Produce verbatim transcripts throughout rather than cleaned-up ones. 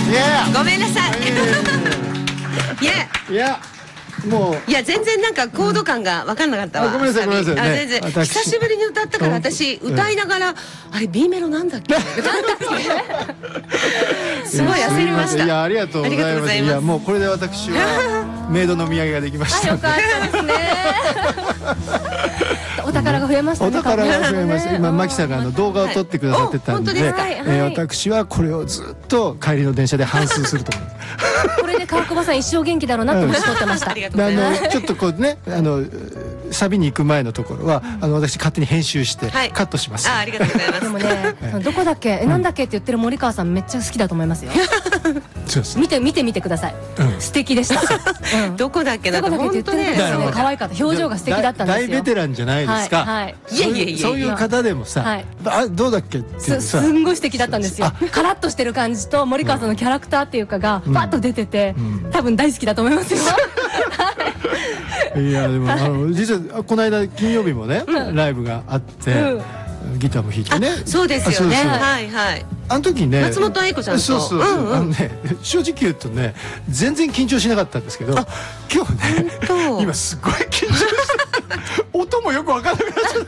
ごめんなさい。いやいやもういや全然なんかコード感が分かんなかったわ。 ごめんなさいごめんなさいね。 あ全然久しぶりに歌ったから私歌いながらあれ B メロなんだっけ。すごい焦りました。 いやありがとうございます。いやもうこれで私はメイドの土産ができました。 よかったですね。お宝が増えましたね。 お宝が増えました。今マキさんがあの動画を撮ってくださってたんで、私はこれをずっと帰りの電車で反芻すると思う。 これで川久保さん一生元気だろうなと思って撮ってました。 ありがとうございます。 あのちょっとこうねあのサビに行く前のところはあの私勝手に編集してカットします。 あありがとうございます。 でもねどこだっけえなんだっけって言ってる森川さんめっちゃ好きだと思いますよ。見て見てみてください。素敵でした。 どこだっけな。 本当ね可愛かった。表情が素敵だったんですよ。 大ベテランじゃないですか。 いやいやいやそういう方でもさあどうだっけってすんごい素敵だったんですよ。カラッとしてる感じと森川さんのキャラクターっていうかがバッと出てて多分大好きだと思いますよ。 いやでもあの実はこの間金曜日もねライブがあってギターも弾いてね。 そうですよね。はいはい。 あの時ね松本愛子ちゃんとそうそうあのね正直言うとね全然緊張しなかったんですけど今日ね今すごい緊張して音もよく分からなくなっちゃった。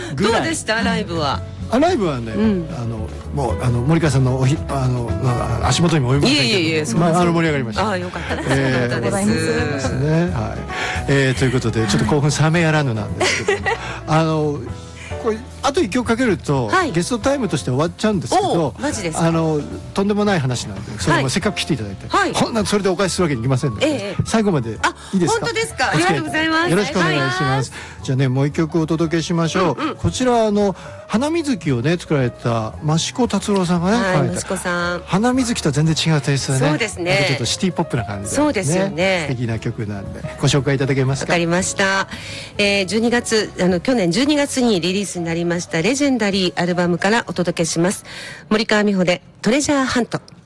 どうでしたライブは。 あライブはね、あのもうあの森川さんのおひあの足元にも及びませんけど、いえいえいえ、まああの盛り上がりました。 ああよかったです。ええですね。はい。えーということでちょっと興奮冷めやらぬなんですけど、あのこれあと一曲かけるとゲストタイムとして終わっちゃうんですけど、あのとんでもない話なんでそれもせっかく来ていただいて、ほんなそれでお返しするわけにいきませんので、最後までいいですか。 本当ですか。ありがとうございます。 よろしくお願いします。じゃあねもう一曲お届けしましょう。こちらあの花水木をね作られた益子達郎さんがね益子さん花水木とは全然違うテイストでね。 そうですね。 ちょっとシティポップな感じでそうですよね。 素敵な曲なんでご紹介いただけますか。 わかりました。えー、じゅうにがつあの去年じゅうにがつにリリースになりましたレジェンダリーアルバムからお届けします。森川美穂でトレジャーハント。